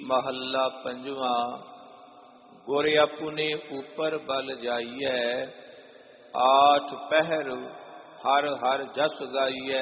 महला पंजवा। गुर अपने ऊपर बल जाइए, आठ पहर हर हर जस गाइए।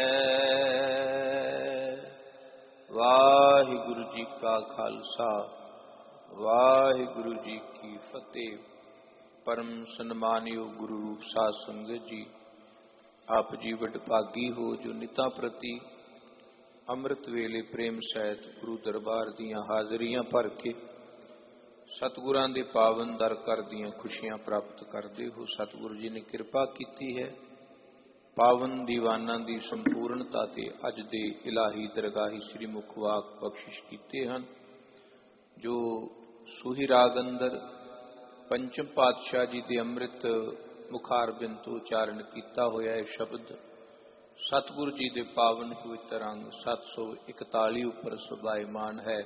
वाहिगुरु जी का खालसा, वाहिगुरु जी की फतेह। परम सन्मानयोग गुरु रूप साध संगत जी, आप जी वडभागी हो जो निता प्रति अमृत वेले प्रेम सहित गुरु दरबार दियां हाजरियां भर के सतगुरां दे पावन दर कर दियां खुशियां प्राप्त करते हो। सतगुरु जी ने कृपा की है पावन दीवाना दी संपूर्णता ते अज दे इलाही दरगाही श्री मुखवाक बख्शिश कीते हैं। जो सूही राग अंदर पंचम पातशाह जी दे अमृत मुखार बिन तो उचारण किया होया है शब्द सतगुरु जी दे पावन पवित्र अंग 741 उपर सुभाईमान है।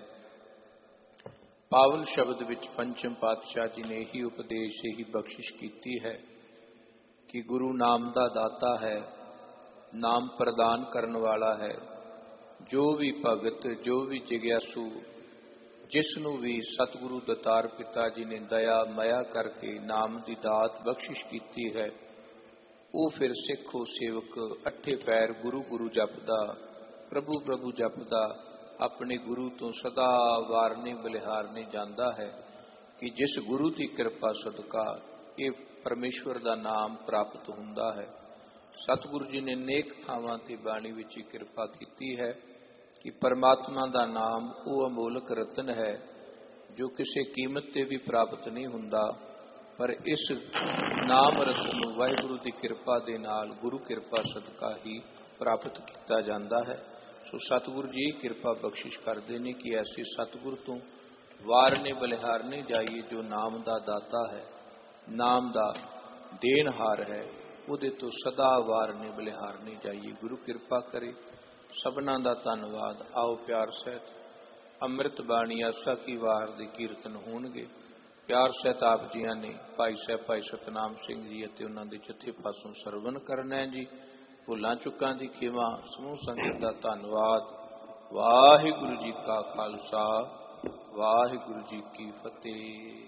पावन शब्द विच पंचम पातशाह जी ने यही उपदेश यही बख्शिश की है कि गुरु नाम दा दाता है, नाम प्रदान करने वाला है। जो भी भगत जो भी जिग्यासु जिसनों भी सतगुरु दतार पिता जी ने दया माया करके नाम की दात बख्शिश की है, वो फिर सिखो सेवक अठे पैर गुरु गुरु जपदा प्रभु प्रभु जपदा अपने गुरु तो सदा वारने बलिहारने जाता है कि जिस गुरु की कृपा सदका ये परमेश्वर का नाम प्राप्त हुंदा है। सतगुरु जी ने नेक थावां ते बाणी विच कृपा की है कि परमात्मा का नाम वो अमोलक रतन है जो किसी कीमत ते भी प्राप्त नहीं हुंदा, पर इस नाम रतन नूं वाहिगुरु की कृपा दे नाल गुरु कृपा सदका ही प्राप्त किया जाता है। सो सतगुरु जी कृपा बख्शिश करते हैं कि ऐसे सतगुरु तो वारने बलिहारने जाइए जो नाम का दाता है, नाम का देनहार है, उहदे तो सदा वारने बलिहारने जाइए। गुरु कृपा करे। सबना का धन्नवाद। आओ प्यार सहित अमृत बाणी आसा की वार दे कीर्तन होणगे। प्यार सहित आप जियां ने भाई साहब भाई सतनाम सिंह जी अते उन्हां दे जथे पासों सरवण करना है जी। भुलां चुकां दी खिमा। समूह संगत का धन्नवाद। वाहिगुरु जी का खालसा, वाहिगुरु जी की फतेह।